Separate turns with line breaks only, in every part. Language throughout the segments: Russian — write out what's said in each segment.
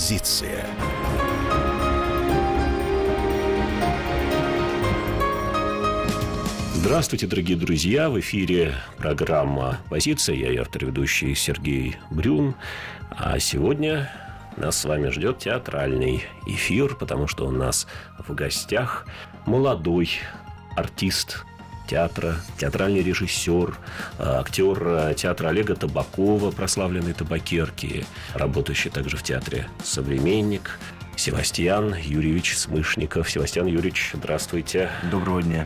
Позиция. Здравствуйте, дорогие друзья! В эфире программа «Позиция». Я ее автор и ведущий Сергей Брюн. А сегодня нас с вами ждет театральный эфир, потому что у нас в гостях молодой артист театра, театральный режиссер, актер театра Олега Табакова, прославленной табакерки, работающий также в театре «Современник», Севастьян Юрьевич Смышников. Севастьян Юрьевич, здравствуйте.
Доброго дня.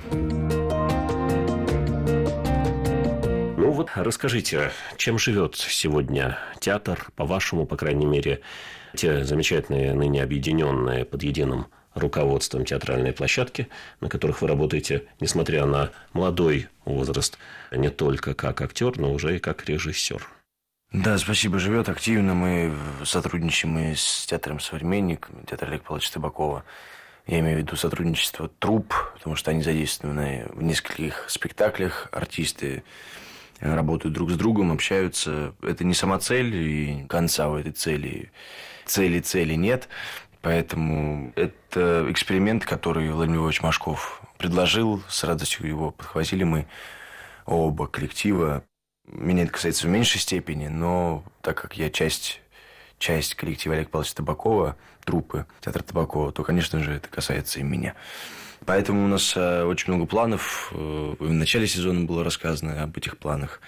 Ну вот, расскажите, чем живет сегодня театр, по-вашему, по крайней мере, те замечательные, ныне объединенные под единым руководством театральной площадки, на которых вы работаете, несмотря на молодой возраст, не только как актер, но уже и как режиссер.
Да, спасибо, живет активно. Мы сотрудничаем и с театром «Современник», театр Олега Павловича Табакова. Я имею в виду сотрудничество труп, потому что они задействованы в нескольких спектаклях. Артисты работают друг с другом, общаются. Это не сама цель, и конца у этой цели нет. Поэтому это эксперимент, который Владимир Львович Машков предложил. С радостью его подхватили мы оба коллектива. Меня это касается в меньшей степени, но так как я часть коллектива Олега Павловича Табакова, труппы театра Табакова, то, конечно же, это касается и меня. Поэтому у нас очень много планов. В начале сезона было рассказано об этих планах.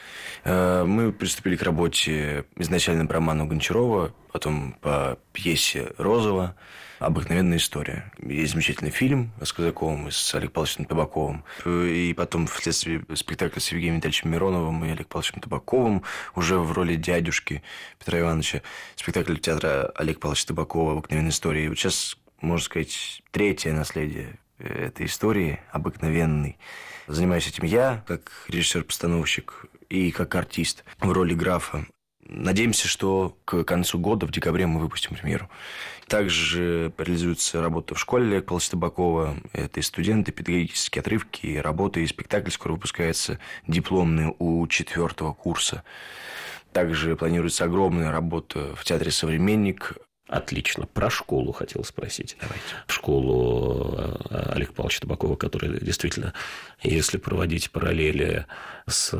Мы приступили к работе изначально по роману Гончарова, потом по пьесе Розова «Обыкновенная история». Есть замечательный фильм с Казаковым и с Олегом Павловичем Табаковым. И потом вследствие спектакля с Евгением Витальевичем Мироновым и Олегом Павловичем Табаковым уже в роли дядюшки Петра Ивановича. Спектакль театра Олега Павловича Табакова «Обыкновенная история». И вот сейчас, можно сказать, третье наследие этой истории обыкновенной. Занимаюсь этим я, как режиссер-постановщик, и как артист в роли графа. Надеемся, что к концу года, в декабре, мы выпустим премьеру. Также реализуется работа в школе Олега Павловича Табакова. Это и студенты, педагогические отрывки, и работы, и спектакль скоро выпускается дипломный у 4-го курса. Также планируется огромная работа в театре «Современник».
Отлично. Про школу хотел спросить. Давайте. Школу Олега Павловича Табакова, которая действительно, если проводить параллели с,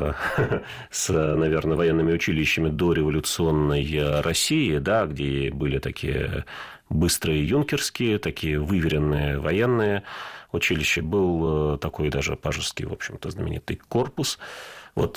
наверное, военными училищами дореволюционной России, да, где были такие быстрые юнкерские, такие выверенные военные училища, был такой даже пажеский, в общем-то, знаменитый корпус. Вот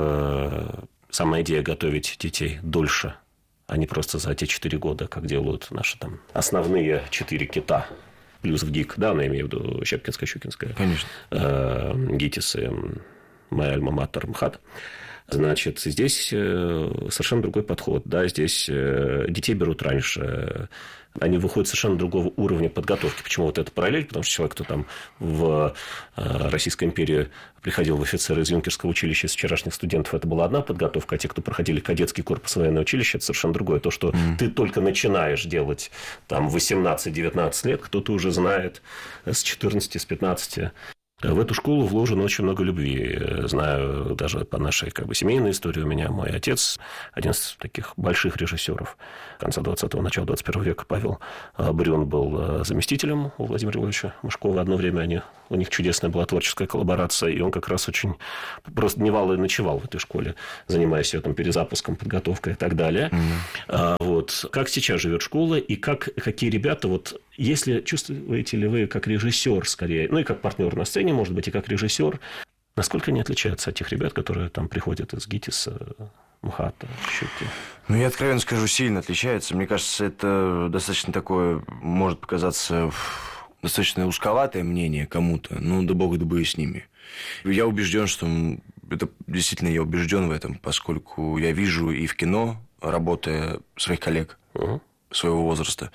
сама идея готовить детей дольше, а не просто за те 4 года, как делают наши там основные 4 кита. Плюс в ГИК, да, я имею в виду Щепкинская, Щукинская.
Конечно.
ГИТИС и моя альма-матер МХАТ. Значит, здесь совершенно другой подход. Да, здесь детей берут раньше. Они выходят совершенно другого уровня подготовки. Почему вот эта параллель? Потому что человек, кто там в Российской империи приходил в офицеры из юнкерского училища, из вчерашних студентов, это была одна подготовка, а те, кто проходили кадетский корпус военного училища, это совершенно другое. То, что ты только начинаешь делать там 18-19 лет, кто-то уже знает с 14, с 15. В эту школу вложено очень много любви. Знаю даже по нашей семейной истории. У меня мой отец, один из таких больших режиссеров конца 20-го, начала 21 века, Павел Брюн, был заместителем у Владимира Львовича Машкова. Одно время у них чудесная была творческая коллаборация, и он как раз очень просто дневал и ночевал в этой школе, занимаясь ее перезапуском, подготовкой и так далее. Вот. Как сейчас живет школа, и какие ребята, если чувствуете ли вы как режиссер скорее, и как партнер на сцене, может быть, и как режиссер, насколько они отличаются от тех ребят, которые там приходят из ГИТИСа, МХАТа, Щуки?
Я откровенно скажу, сильно отличаются. Мне кажется, это достаточно такое, может показаться, достаточно узковатое мнение кому-то, да бог да бы и с ними. Я убежден, что это действительно я убежден в этом, поскольку я вижу и в кино, работая своих коллег своего возраста,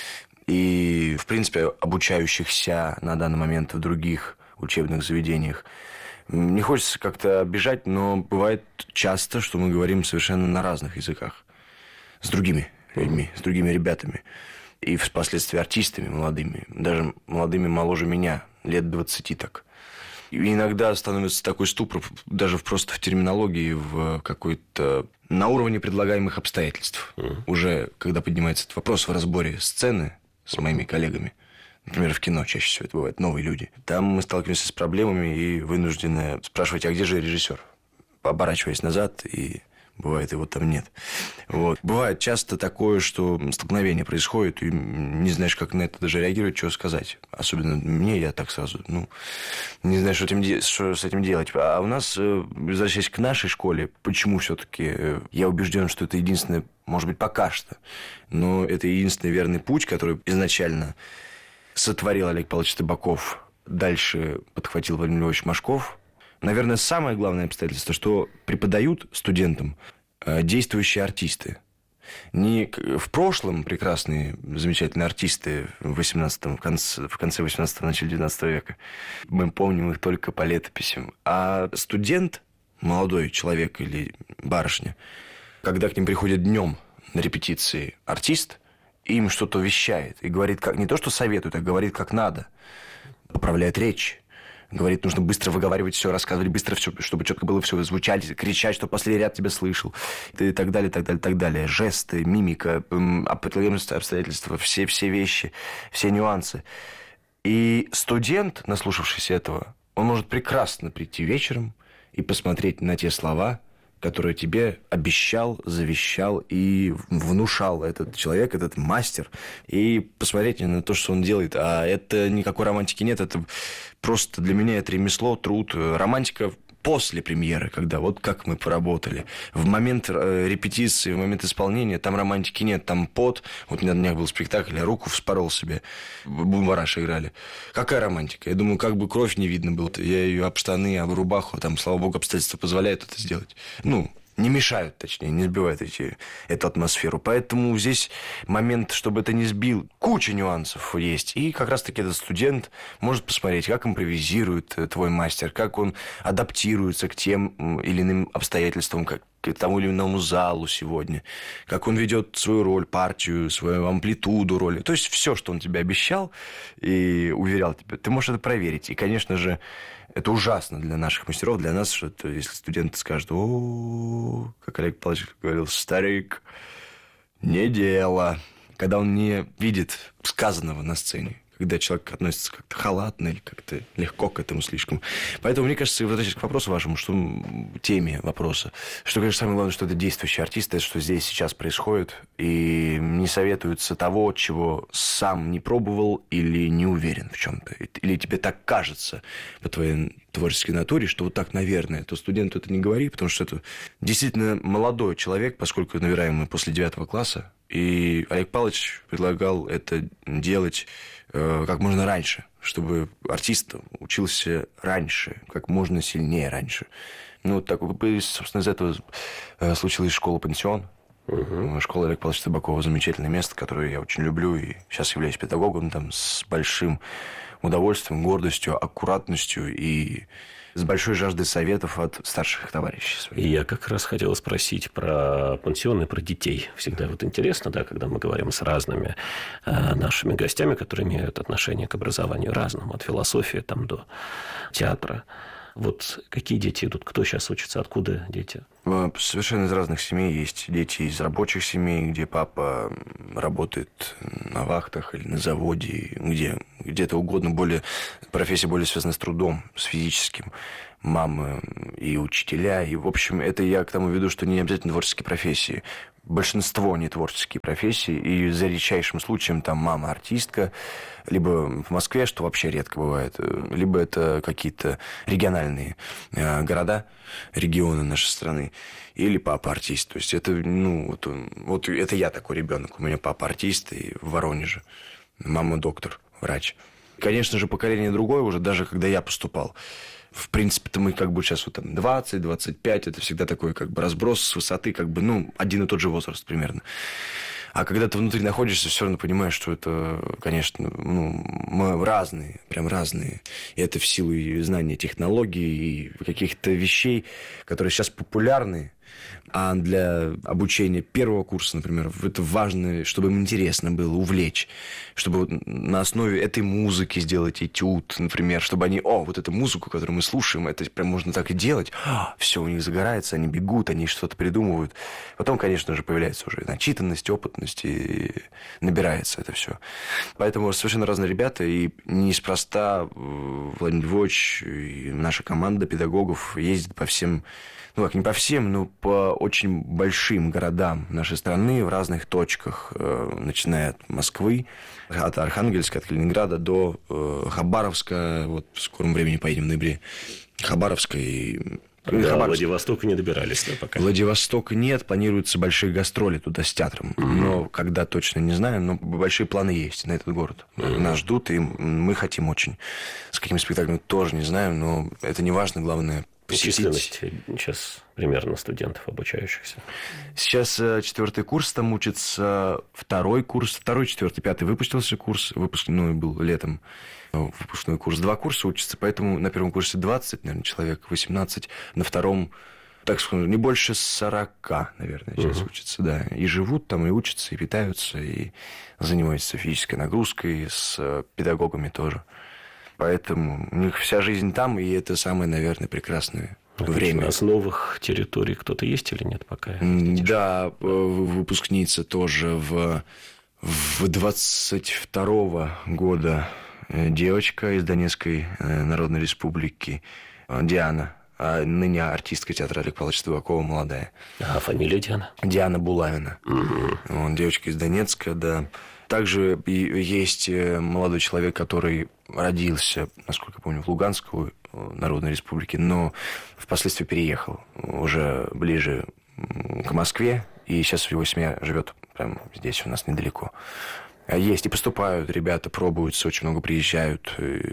и, в принципе, обучающихся на данный момент в других учебных заведениях. Не хочется как-то обижать, но бывает часто, что мы говорим совершенно на разных языках. С другими людьми, с другими ребятами. И впоследствии артистами молодыми. Даже молодыми моложе меня, лет 20 так. И иногда становится такой ступор даже просто в терминологии, в какой-то... на уровне предлагаемых обстоятельств. Уже, когда поднимается этот вопрос в разборе сцены с моими коллегами, например, в кино чаще всего это бывает, новые люди, там мы сталкиваемся с проблемами и вынуждены спрашивать, а где же режиссер? Оборачиваясь назад, и бывает, его там нет. Вот. Бывает часто такое, что столкновение происходит, и не знаешь, как на это даже реагировать, что сказать. Особенно мне, я так сразу, не знаю, что с этим делать. А у нас, возвращаясь к нашей школе, почему все-таки я убежден, что это единственное, может быть, пока что, но это единственный верный путь, который изначально сотворил Олег Павлович Табаков, дальше подхватил Владимир Львович Машков. Наверное, самое главное обстоятельство, что преподают студентам действующие артисты. Не в прошлом прекрасные, замечательные артисты в конце 18-го, начале 19 века. Мы помним их только по летописям. А студент, молодой человек или барышня, когда к ним приходит днем на репетиции артист, им что-то вещает и говорит, как не то, что советует, а говорит, как надо. Поправляет речь. Говорит, нужно быстро выговаривать все, рассказывать быстро все, чтобы четко было все, звучать, кричать, чтобы последний ряд тебя слышал. И так далее, так далее, так далее. Жесты, мимика, обстоятельства, все вещи, все нюансы. И студент, наслушавшись этого, он может прекрасно прийти вечером и посмотреть на те слова, которые тебе обещал, завещал и внушал этот человек, этот мастер, и посмотреть на то, что он делает. А это никакой романтики нет, это просто для меня это ремесло, труд. Романтика после премьеры, когда вот как мы поработали. В момент репетиции, в момент исполнения там романтики нет, там пот. Вот на днях был спектакль, я руку вспорол себе. Бумбараш играли. Какая романтика? Я думаю, как бы кровь не видно было. Я ее об штаны, об рубаху, там, слава богу, обстоятельства позволяют это сделать. Не мешают, точнее, не сбивают эту атмосферу. Поэтому здесь момент, чтобы это не сбил, куча нюансов есть. И как раз-таки этот студент может посмотреть, как импровизирует твой мастер, как он адаптируется к тем или иным обстоятельствам, к тому или иному залу сегодня, как он ведет свою роль, партию, свою амплитуду роли. То есть все, что он тебе обещал и уверял тебя, ты можешь это проверить. И, конечно же, это ужасно для наших мастеров, для нас, что если студент скажет, как Олег Павлович говорил, старик, не дело. Когда он не видит сказанного на сцене, когда человек относится как-то халатно или как-то легко к этому слишком. Поэтому, мне кажется, возвращаясь к вопросу вашему, теме вопроса, что, конечно, самое главное, что это действующий артист, это что здесь сейчас происходит, и не советуется того, чего сам не пробовал или не уверен в чем-то. Или тебе так кажется по твоей творческой натуре, что вот так, наверное, то студенту это не говори, потому что это действительно молодой человек, поскольку набираем мы после 9 класса, и Олег Павлович предлагал это делать как можно раньше, чтобы артист учился раньше, как можно сильнее раньше. Так, собственно, из этого случилась школа-пансион. Школа Олега Павловича Табакова — замечательное место, которое я очень люблю, и сейчас являюсь педагогом там с большим удовольствием, гордостью, аккуратностью и с большой жаждой советов от старших товарищей своих.
И я как раз хотел спросить про пансионы, про детей. Всегда интересно, когда мы говорим с разными нашими гостями, которые имеют отношение к образованию разному, от философии до театра. Вот какие дети идут? Кто сейчас учится? Откуда дети?
Совершенно из разных семей. Есть дети из рабочих семей, где папа работает на вахтах или на заводе, где-то угодно, профессия более связана с трудом, с физическим. Мамы и учителя. И, в общем, это я к тому веду, что не обязательно творческие профессии. Большинство не творческие профессии, и за редчайшим случаем там мама артистка, либо в Москве, что вообще редко бывает, либо это какие-то региональные города, регионы нашей страны, или папа артист. То есть это, вот это я такой ребенок. У меня папа артист и в Воронеже, мама доктор, врач. Конечно же, поколение другое уже, даже когда я поступал. В принципе-то мы сейчас 20-25, это всегда такой разброс с высоты, один и тот же возраст примерно. А когда ты внутри находишься, все равно понимаешь, что это, конечно, мы разные, прям разные. И это в силу и знания технологий, и каких-то вещей, которые сейчас популярны, А для обучения первого курса, например, это важно, чтобы им интересно было, увлечь. Чтобы на основе этой музыки сделать этюд, например, чтобы они, вот эту музыку, которую мы слушаем, это прям можно так и делать. Все у них загорается, они бегут, они что-то придумывают. Потом, конечно же, появляется уже начитанность, опытность, и набирается это все. Поэтому совершенно разные ребята, и неспроста Владимир Львович и наша команда педагогов ездит по всем, как не по всем, но по очень большим городам нашей страны в разных точках, начиная от Москвы, от Архангельска, от Калининграда до Хабаровска. Вот в скором времени поедем в ноябре. Хабаровска и...
Да, Владивостока не добирались, да, пока?
Владивостока нет, планируются большие гастроли туда с театром. Но когда точно не знаю, но большие планы есть на этот город. Нас ждут, и мы хотим очень. С какими спектаклями тоже не знаем, но это не важно, главное посетить.
Численность сейчас примерно студентов, обучающихся?
Сейчас 4-й курс, там учится 2-й курс, 2-й, 4-й, 5-й выпустился курс, выпускной был летом. Выпускной курс, 2 курса учатся, поэтому на первом курсе 20, наверное, человек, 18, на втором, так скажем, не больше 40, наверное, сейчас учатся, да. И живут там, и учатся, и питаются, и занимаются физической нагрузкой с педагогами тоже. Поэтому у них вся жизнь там, и это самое, наверное, прекрасное время.
А с новых территорий кто-то есть или нет пока?
Да, выпускница тоже в 22-го года. Девочка из Донецкой Народной Республики, Диана, ныне артистка театра Олега Павловича Табакова, молодая.
А фамилия Диана?
Диана Булавина. Девочка из Донецка, да. Также есть молодой человек, который родился, насколько я помню, в Луганской Народной Республике, но впоследствии переехал уже ближе к Москве, и сейчас его семья живет прямо здесь у нас недалеко. Есть и поступают ребята, пробуются, очень много приезжают.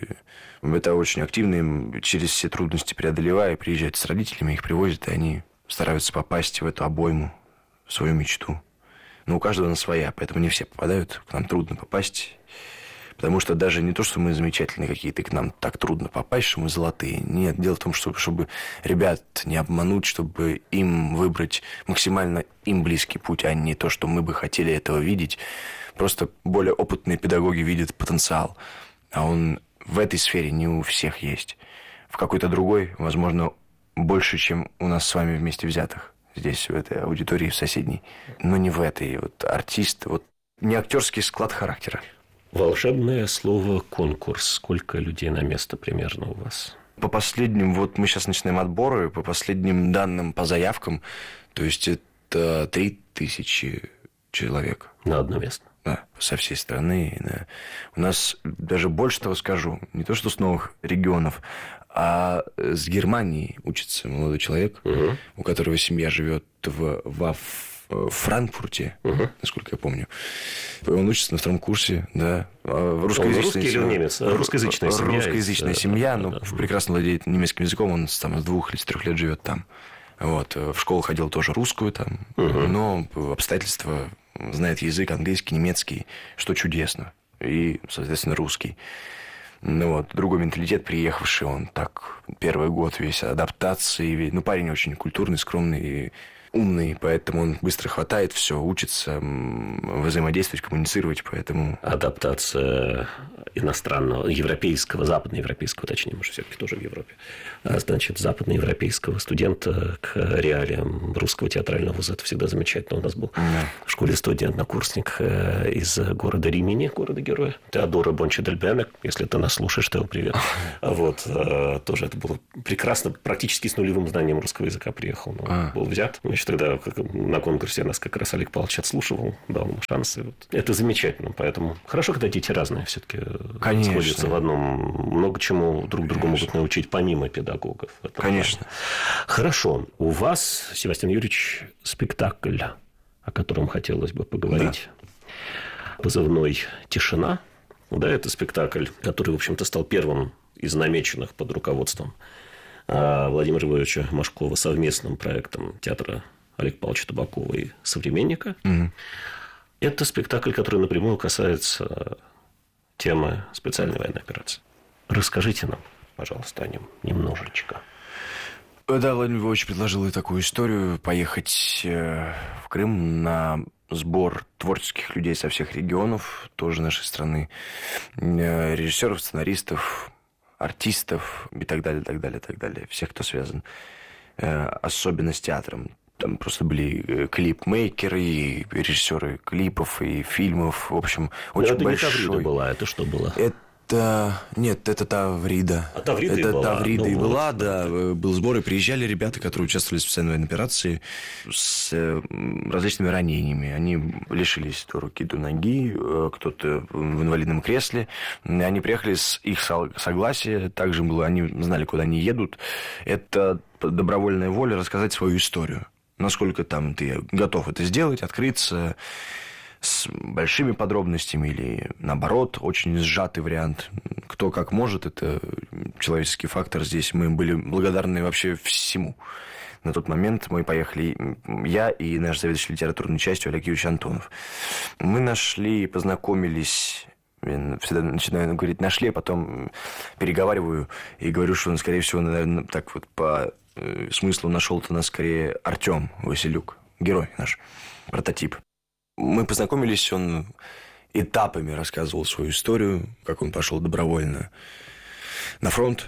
Это очень активно, через все трудности преодолевая, приезжают с родителями, их привозят, и они стараются попасть в эту обойму, в свою мечту. Но у каждого она своя, поэтому не все попадают, к нам трудно попасть. Потому что даже не то, что мы замечательные какие-то, к нам так трудно попасть, что мы золотые. Нет, дело в том, чтобы ребят не обмануть, чтобы им выбрать максимально им близкий путь, а не то, что мы бы хотели этого видеть. Просто более опытные педагоги видят потенциал, а он в этой сфере не у всех есть. В какой-то другой, возможно, больше, чем у нас с вами вместе взятых. Здесь, в этой аудитории, в соседней. Но не в этой. Артист, не актерский склад характера.
Волшебное слово «конкурс». Сколько людей на место примерно у вас?
По последним, мы сейчас начинаем отборы, по последним данным, по заявкам, то есть это 3000 человек.
На одно место?
Да, со всей страны. Да. У нас, даже больше того скажу, не то что с новых регионов, а с Германии учится молодой человек, у которого семья живет во Франкфурте, насколько я помню. Он учится на 2-м курсе, да.
Русский или немец? Русскоязычная семья.
Русскоязычная семья, но прекрасно владеет немецким языком, он с 2 или с 3 лет живет там. В школу ходил тоже русскую там, но обстоятельства, знает язык английский, немецкий, что чудесно, и, соответственно, русский. Другой менталитет, приехавший, он так, первый год весь адаптации, парень очень культурный, скромный и умный, поэтому он быстро хватает все, учится взаимодействовать, коммуницировать, поэтому...
Адаптация иностранного, европейского, западноевропейского, точнее, мы же все-таки тоже в Европе, значит, западноевропейского студента к реалиям русского театрального вуза. Это всегда замечательно. У нас был в школе студент-однокурсник из города Римини, города-героя, Теодора Бонча-дель-Беме. Если ты нас слушаешь, то привет. Тоже это было прекрасно. Практически с нулевым знанием русского языка приехал, но был взят. Значит, тогда на конкурсе нас как раз Олег Павлович отслушивал, дал ему шансы. Это замечательно. Поэтому хорошо, когда дети разные все-таки сходятся в одном. Много чему друг другу могут научить, помимо педагогов.
Конечно.
Хорошо. У вас, Севастьян Юрьевич, спектакль, о котором хотелось бы поговорить. Да. Позывной «Тишина». Да, это спектакль, который, в общем-то, стал первым из намеченных под руководством Владимира Львовича Машкова совместным проектом театра Олега Павловича Табакова и «Современника». Это спектакль, который напрямую касается темы специальной военной операции. Расскажите нам, пожалуйста, о нем немножечко.
Да, Владимир Львович предложил такую историю, поехать в Крым на сбор творческих людей со всех регионов, тоже нашей страны, режиссеров, сценаристов, артистов и так далее, так далее, так далее. Всех, кто связан особенно с театром. Там просто были клипмейкеры, и режиссеры клипов и фильмов. В общем, очень
это
большой.
Это не Таврида была, это что было?
Нет, это Таврида.
А Таврида
это
и была.
Таврида и была,
вот.
да. Был сбор, и приезжали ребята, которые участвовали в специальной военной операции с различными ранениями. Они лишились то руки, то ноги, кто-то в инвалидном кресле. Они приехали с их согласия. Также было, они знали, куда они едут. Это добровольная воля рассказать свою историю. Насколько там ты готов это сделать, открыться с большими подробностями или, наоборот, очень сжатый вариант. Кто как может, это человеческий фактор здесь. Мы были благодарны вообще всему. На тот момент мы поехали, я и наш заведующий литературной частью Олег Юрьевич Антонов. Мы нашли, познакомились... Я всегда начинаю говорить «нашли», а потом переговариваю и говорю, что он, скорее всего, наверное, так вот по смыслу нашел-то нас скорее Артем Василюк, герой наш, прототип. Мы познакомились, он этапами рассказывал свою историю, как он пошел добровольно на фронт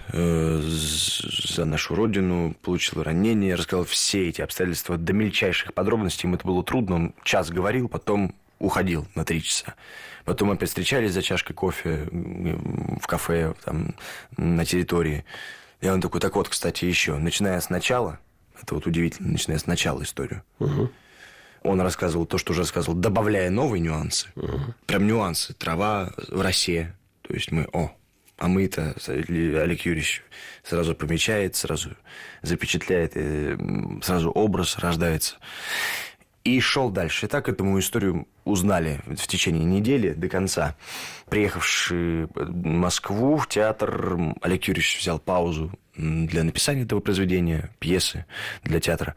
за нашу родину, получил ранение, рассказал все эти обстоятельства до мельчайших подробностей. Ему это было трудно, он час говорил, потом уходил на 3 часа. Потом опять встречались за чашкой кофе в кафе там, на территории. И он такой, так вот, кстати, еще, начиная с начала, это вот удивительно, начиная с начала историю, он рассказывал то, что уже рассказывал, добавляя новые нюансы. Прям нюансы. Трава в росе. То есть мы, а мы-то, Олег Юрьевич сразу помечает, сразу запечатляет, сразу образ рождается. И шел дальше. И так эту историю узнали в течение недели до конца. Приехавший в Москву, в театр, Олег Юрьевич взял паузу для написания этого произведения, пьесы для театра.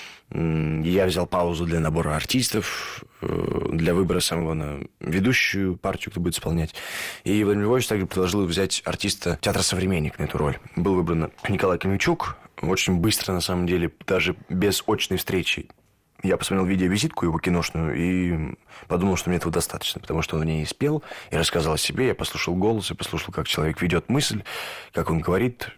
Я взял паузу для набора артистов, для выбора самого на ведущую партию, кто будет исполнять. И Владимир Львович также предложил взять артиста театра «Современник» на эту роль. Был выбран Николай Каменчук. Очень быстро, на самом деле, даже без очной встречи. Я посмотрел видеовизитку его киношную и подумал, что мне этого достаточно, потому что он в ней спел и рассказал о себе. Я послушал голос, я послушал, как человек ведет мысль, как он говорит,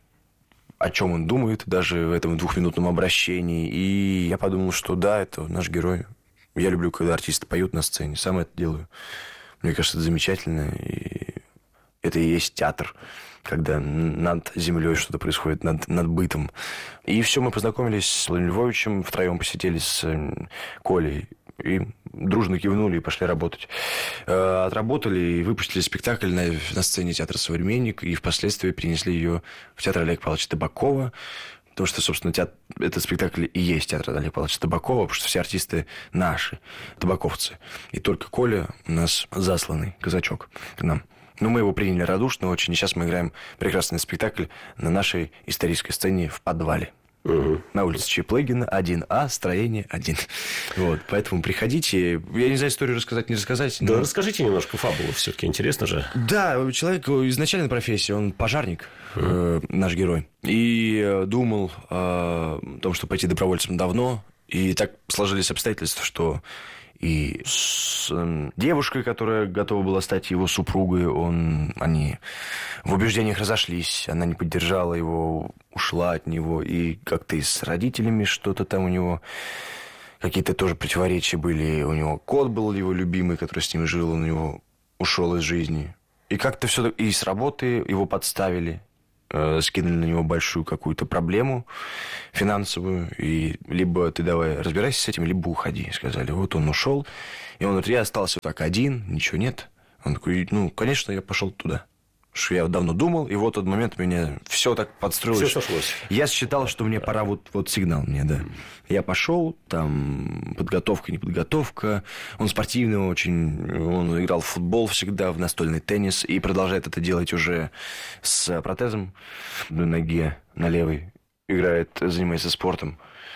о чем он думает, даже в этом 2-минутном обращении. И я подумал, что да, это наш герой. Я люблю, когда артисты поют на сцене. Сам это делаю. Мне кажется, это замечательно. И это и есть театр, когда над землей что-то происходит, над бытом. И все, мы познакомились с Владимиром Львовичем, втроем посидели с Колей. И дружно кивнули и пошли работать. Отработали и выпустили спектакль на сцене театра «Современник», и впоследствии перенесли ее в театр Олега Павловича Табакова, потому что, собственно, этот спектакль и есть театр Олега Павловича Табакова, потому что все артисты наши, табаковцы. И только Коля у нас засланный казачок к нам. Но мы его приняли радушно очень, и сейчас мы играем прекрасный спектакль на нашей исторической сцене в подвале. На улице Чаплыгина, 1А, строение 1. Вот, поэтому приходите. Я не знаю, историю рассказать, не рассказать.
Да, расскажите немножко фабулу, все-таки интересно же.
Да, человек изначально профессия, он пожарник, наш герой. И думал о том, что пойти добровольцем давно. И так сложились обстоятельства, что и с девушкой, которая готова была стать его супругой, они в убеждениях разошлись. Она не поддержала его, ушла от него. И как-то и с родителями что-то там у него... Какие-то тоже противоречия были. У него кот был его любимый, который с ним жил. Он у него ушел из жизни. И как-то все... И с работы его подставили. Скинули на него большую какую-то проблему финансовую, и либо ты давай разбирайся с этим, либо уходи. Сказали, вот он ушел, и он говорит, я остался так один, ничего нет. Он такой, конечно, я пошел туда. Что я давно думал, и вот тот момент меня все так подстроилось.
Все сошлось.
Я считал, что мне пора, вот сигнал мне, да. Я пошел, там подготовка, не подготовка. Он спортивный очень, он играл в футбол всегда, в настольный теннис, и продолжает это делать уже с протезом на ноге, на левой. Играет, занимается спортом.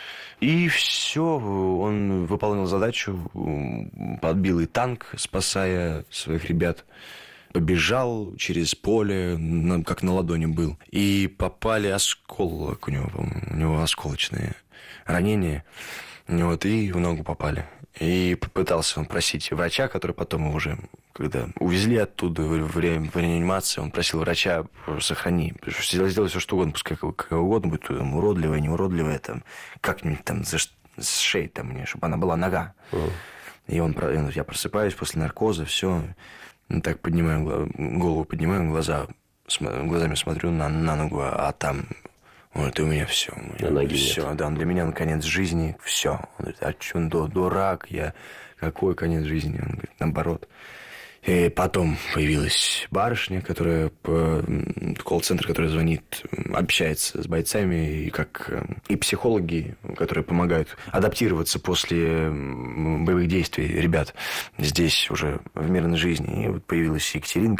И все, он выполнил задачу, подбил и танк, спасая своих ребят. побежал через поле, как на ладони был. И попали осколок у него, по-моему. У него осколочные ранения. Вот, и в ногу попали. И попытался он просить врача, который потом его уже, когда увезли оттуда в реанимации, он просил врача: сохрани, сделай все, что угодно, пускай как угодно будет, там, уродливая, неуродливая, там, как-нибудь там с шеей там мне, чтобы она была нога. И я просыпаюсь после наркоза, все, так поднимаю голову, поднимаю глазами смотрю на ногу, а там... Вот, и у меня все. Все, да, для меня конец жизни, все. Он говорит: а что, он дурак, какой конец жизни? Он говорит: наоборот. И потом появилась барышня, которая колл-центр, который звонит, общается с бойцами, и психологи, которые помогают адаптироваться после боевых действий ребят здесь уже в мирной жизни. И вот появилась Екатерина,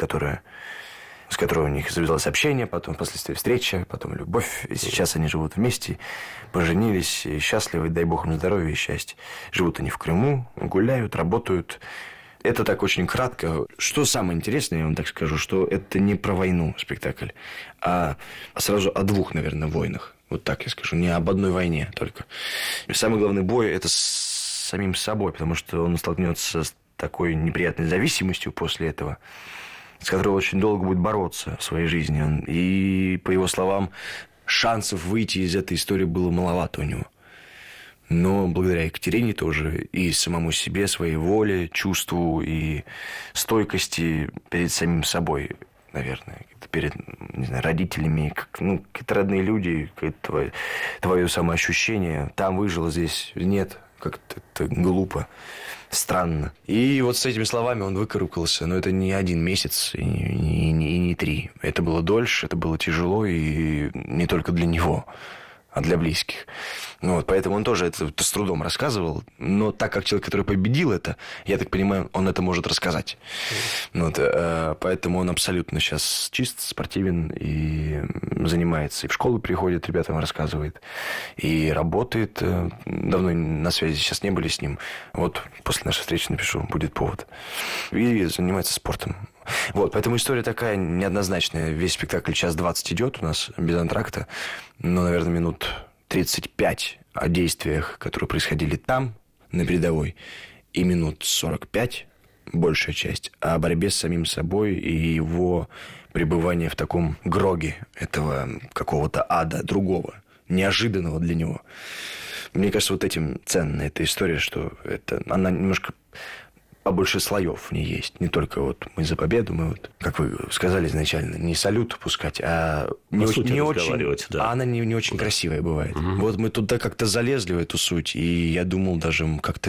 с которой у них завязалось общение, потом впоследствии встреча, потом любовь. И сейчас они живут вместе, поженились, и счастливы, дай бог им здоровья и счастья. Живут они в Крыму, гуляют, работают. Это так очень кратко. Что самое интересное, я вам так скажу, что это не про войну спектакль, а сразу о двух, наверное, войнах. Вот так я скажу, не об одной войне только. И самый главный бой – это с самим собой, потому что он столкнется с такой неприятной зависимостью после этого, с которой очень долго будет бороться в своей жизни. И, по его словам, шансов выйти из этой истории было маловато у него. Но благодаря Екатерине тоже и самому себе, своей воле, чувству и стойкости перед самим собой, наверное, перед, не знаю, родителями, какие-то родные люди, какое-то твое самоощущение. Там выжило, здесь нет. Как-то это глупо, странно. И вот с этими словами он выкарабкался. Но это не 1 месяц и не 3. Это было дольше, это было тяжело, и не только для него, а для близких. Вот, поэтому он тоже это с трудом рассказывал. Но так как человек, который победил это, я так понимаю, он это может рассказать. Вот, поэтому он абсолютно сейчас чист, спортивен и занимается. И в школу приходит, ребятам рассказывает. И работает. Давно на связи сейчас не были с ним. Вот после нашей встречи напишу, будет повод. И занимается спортом. Вот, поэтому история такая неоднозначная. Весь спектакль 1:20 идет у нас без антракта. Но, наверное, минут 35 о действиях, которые происходили там, на передовой, и минут 45, большая часть, о борьбе с самим собой и его пребывание в таком гроге этого какого-то ада другого, неожиданного для него. Мне кажется, вот этим ценна эта история, что она немножко побольше слоев в ней есть. Не только вот мы за победу, мы вот, как вы сказали изначально, не салют пускать, а не очень, да. А она не очень красивая бывает. Угу. Вот мы туда как-то залезли в эту суть, и я думал даже как-то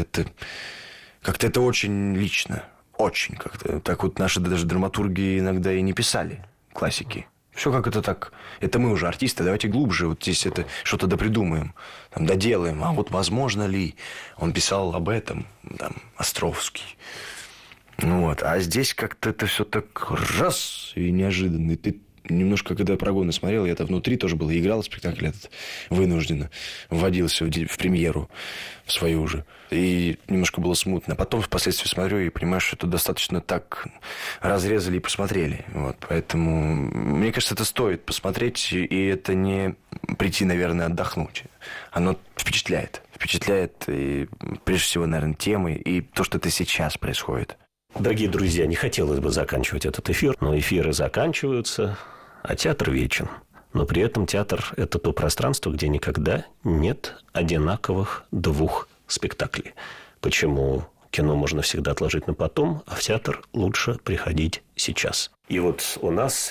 это очень лично. Очень как-то. Так вот наши даже драматурги иногда и не писали классики. Все как это так. Это мы уже артисты, давайте глубже вот здесь это что-то допридумаем, там, доделаем. А вот возможно ли? Он писал об этом, там, Островский. Вот. А здесь как-то это все так раз и неожиданно. И ты немножко, когда «Прогоны» смотрел, я-то внутри тоже был, играл спектакль этот вынужденно, вводился в премьеру в свою уже. И немножко было смутно. Потом впоследствии смотрю и понимаю, что это достаточно так разрезали и посмотрели. Вот. Поэтому, мне кажется, это стоит посмотреть, и это не прийти, наверное, отдохнуть. Оно впечатляет. Впечатляет, и, прежде всего, наверное, темой и то, что это сейчас происходит.
Дорогие друзья, не хотелось бы заканчивать этот эфир, но эфиры заканчиваются, а театр вечен. Но при этом театр – это то пространство, где никогда нет одинаковых 2 спектаклей. Почему кино можно всегда отложить на потом, а в театр лучше приходить сейчас. И вот у нас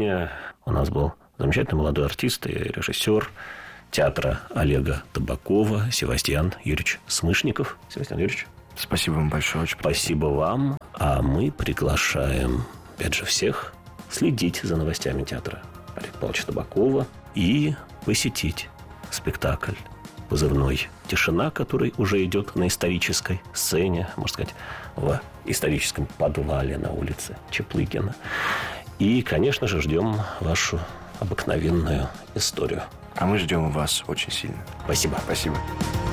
был замечательный молодой артист и режиссер театра Олега Табакова Севастьян Юрьевич Смышников. Севастьян Юрьевич.
Спасибо вам большое. Очень
спасибо вам. А мы приглашаем, опять же, всех следить за новостями театра Олега Павловича Табакова и посетить спектакль позывной «Тишина», который уже идет на исторической сцене, можно сказать, в историческом подвале на улице Чаплыгина. И, конечно же, ждем вашу обыкновенную историю.
А мы ждем вас очень сильно.
Спасибо.
Спасибо.